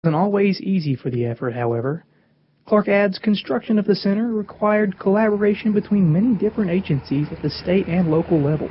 Wasn't always easy for the effort, however. Clark adds construction of the center required collaboration between many different agencies at the state and local level.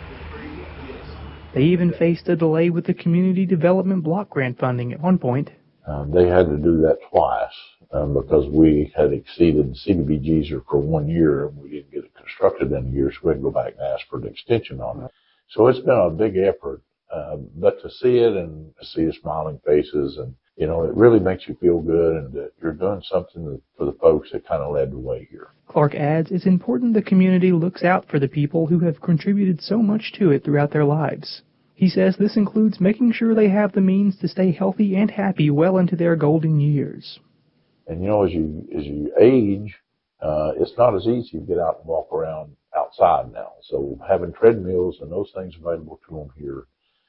They even faced a delay with the community development block grant funding at one point. They had to do that twice because we had exceeded CDBGs for 1 year and we didn't get it constructed in a year, so we had to go back and ask for an extension on it. So it's been a big effort, but to see it and to see the smiling faces and, you know, it really makes you feel good and that you're doing something for the folks that kind of led the way here. Clark adds it's important the community looks out for the people who have contributed so much to it throughout their lives. He says this includes making sure they have the means to stay healthy and happy well into their golden years. And, you know, as you age, it's not as easy to get out and walk around outside now. So having treadmills and those things available to them here,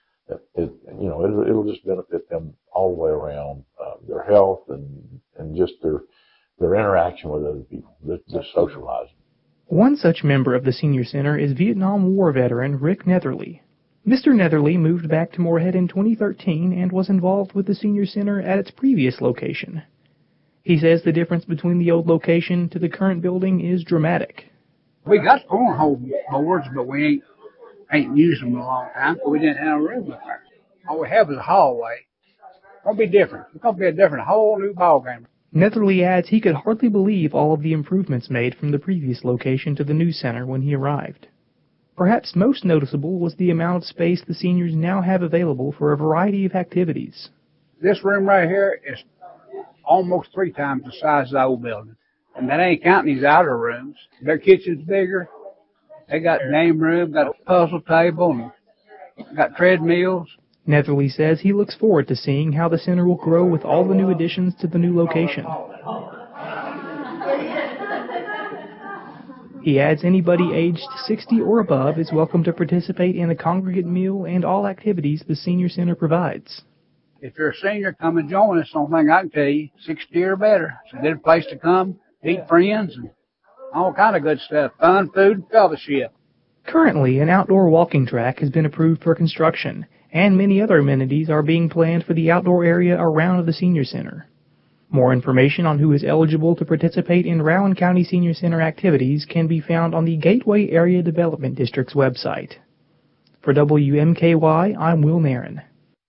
it'll just benefit them all the way around, their health and just their interaction with other people, their socializing. One such member of the Senior Center is Vietnam War veteran Rick Netherly. Mr. Netherly moved back to Morehead in 2013 and was involved with the Senior Center at its previous location. He says the difference between the old location to the current building is dramatic. We got cornhole boards, but we ain't used them in a long time, so we didn't have a room up there. All we have is a hallway. It's going to be different. It's going to be a whole new ballgame. Netherly adds he could hardly believe all of the improvements made from the previous location to the new center when he arrived. Perhaps most noticeable was the amount of space the seniors now have available for a variety of activities. This room right here is almost 3 times the size of the old building. And that ain't counting these outer rooms. Their kitchen's bigger. They got game room, got a puzzle table, and got treadmills. Netherly says he looks forward to seeing how the center will grow with all the new additions to the new location. He adds anybody aged 60 or above is welcome to participate in the congregate meal and all activities the Senior Center provides. If you're a senior, come and join us. Only thing I can tell you, 60 or better. It's a good place to come, meet friends, and all kind of good stuff. Fun, food, and fellowship. Currently, an outdoor walking track has been approved for construction, and many other amenities are being planned for the outdoor area around the Senior Center. More information on who is eligible to participate in Rowan County Senior Center activities can be found on the Gateway Area Development District's website. For WMKY, I'm Will Marin.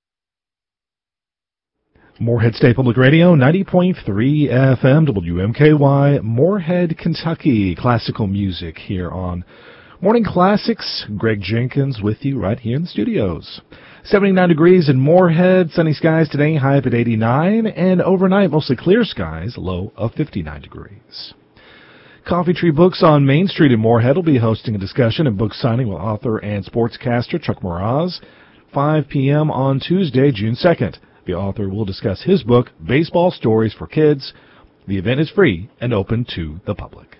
Morehead State Public Radio, 90.3 FM, WMKY, Morehead, Kentucky. Classical music here on Morning Classics. Greg Jenkins with you right here in the studios. 79 degrees in Morehead, sunny skies today, high up at 89, and overnight mostly clear skies, low of 59 degrees. Coffee Tree Books on Main Street in Morehead will be hosting a discussion and book signing with author and sportscaster Chuck Mraz, 5 p.m. on Tuesday, June 2nd. The author will discuss his book, Baseball Stories for Kids. The event is free and open to the public.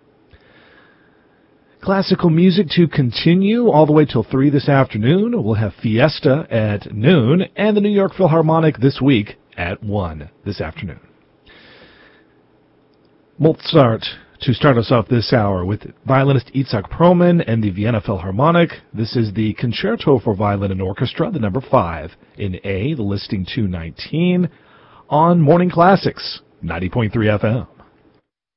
Classical music to continue all the way till 3 this afternoon. We'll have Fiesta at noon and the New York Philharmonic this week at 1 this afternoon. Mozart to start us off this hour with violinist Itzhak Perlman and the Vienna Philharmonic. This is the Concerto for Violin and Orchestra, the number 5 in A, the listing 219, on Morning Classics, 90.3 FM.